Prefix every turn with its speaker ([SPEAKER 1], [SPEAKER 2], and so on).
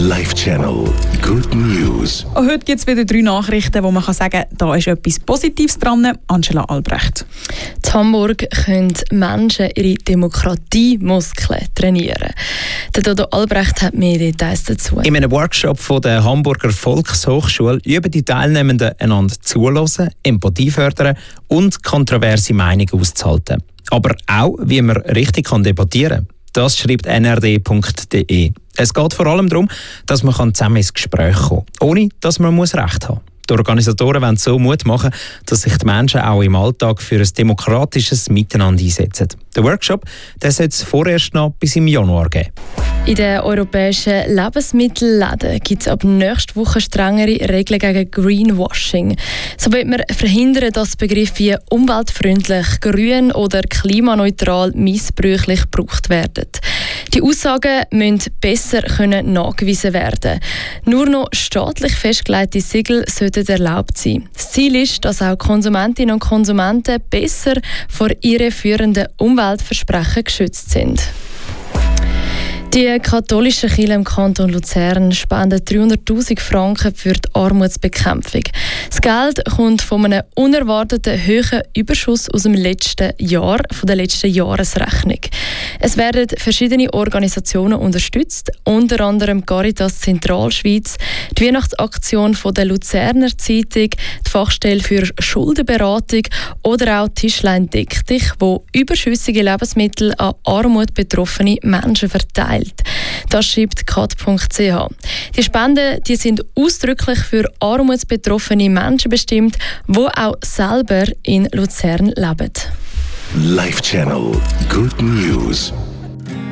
[SPEAKER 1] Live Channel Good News.
[SPEAKER 2] Und heute gibt es wieder 3 Nachrichten, wo man sagen kann, da ist etwas Positives dran. Angela Albrecht.
[SPEAKER 3] In Hamburg können Menschen ihre Demokratiemuskeln trainieren. Der Dodo Albrecht hat mehr Details dazu.
[SPEAKER 4] In einem Workshop von der Hamburger Volkshochschule üben die Teilnehmenden einander zuhören, Empathie fördern und kontroverse Meinungen auszuhalten. Aber auch, wie man richtig debattieren kann. Das schreibt nrd.de. Es geht vor allem darum, dass man zusammen ins Gespräch kommen kann, ohne dass man Recht haben muss. Die Organisatoren wollen so Mut machen, dass sich die Menschen auch im Alltag für ein demokratisches Miteinander einsetzen. Der Workshop soll es vorerst noch bis im Januar geben.
[SPEAKER 3] In den europäischen Lebensmittelläden gibt es ab nächster Woche strengere Regeln gegen Greenwashing. So will man verhindern, dass Begriffe wie umweltfreundlich, grün oder klimaneutral missbräuchlich gebraucht werden. Die Aussagen müssen besser nachgewiesen werden. Nur noch staatlich festgelegte Siegel sollten erlaubt sein. Das Ziel ist, dass auch Konsumentinnen und Konsumenten besser vor irreführenden Umweltversprechen geschützt sind. Die katholische Kirche im Kanton Luzern spendet 300'000 Franken für die Armutsbekämpfung. Das Geld kommt von einem unerwarteten hohen Überschuss aus dem letzten Jahr, von der letzten Jahresrechnung. Es werden verschiedene Organisationen unterstützt, unter anderem Caritas Zentralschweiz, die Weihnachtsaktion von der Luzerner Zeitung, die Fachstelle für Schuldenberatung oder auch Tischlein Deck dich, wo überschüssige Lebensmittel an armutbetroffene Menschen verteilt. Das schreibt kat.ch. Die Spenden sind ausdrücklich für armutsbetroffene Menschen bestimmt, die auch selber in Luzern leben.
[SPEAKER 1] Live Channel Good News.